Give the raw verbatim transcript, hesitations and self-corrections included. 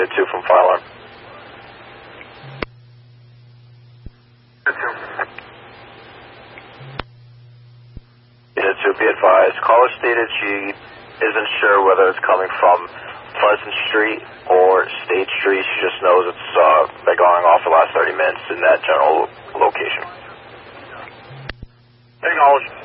Unit two from fire alarm. Unit two, be advised. Caller stated she isn't sure whether it's coming from Pleasant Street or State Street. She just knows it's uh, been going off the last thirty minutes in that general location. Acknowledged.